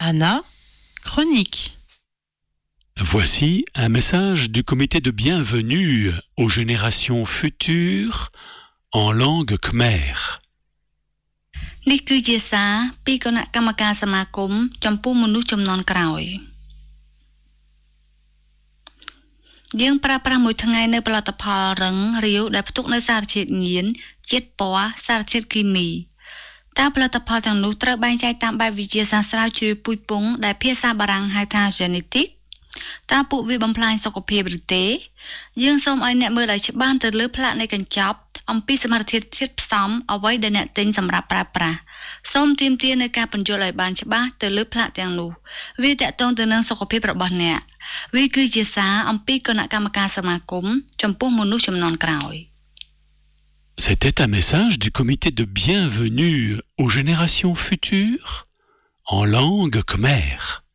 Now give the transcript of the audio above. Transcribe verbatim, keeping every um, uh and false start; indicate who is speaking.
Speaker 1: Anna, chronique.
Speaker 2: Voici un message du comité de bienvenue aux générations futures en langue khmer.
Speaker 3: នេះគឺជាសារពីគណៈកម្មការសមាគមចំពោះមនុស្សជំនាន់ក្រោយយើងប្រើប្រាស់មួយថ្ងៃនៅផលិតផលរឹងរាវដែលផ្ទុកនៅសារជាតិញៀនជាតិពណ៌សារជាតិគីមីតើផលិតផលទាំងនោះត្រូវបែងចែកតាមបែបវិទ្យាសាស្ត្រស្រាវជ្រាវពូជពង្សដែលភាសាបារាំងហៅថា genetic តើពួកវាបំផ្លាញសុខភាពឬទេយើងសូមឲ្យអ្នកមើលឲ្យច្បាស់ទៅលើផ្លាកនៃកញ្ចប់អំពីសមត្ថភាពធាតុផ្សំអ្វីដែលអ្នកទិញសម្រាប់ប្រើប្រាស់សូមទាមទារនៅការបញ្យល់ឲ្យបានច្បាស់ទៅលើផ្លាកទាំងនោះវាតាក់ទងទៅនឹងសុខភាពរបស់អ្នកវាគឺជាសារអំពីគណៈកម្មការសមាគមចំពោះមនុស្សជំនាន់ក្រោយ
Speaker 2: C'était un message du comité de bienvenue aux générations futures en langue khmer.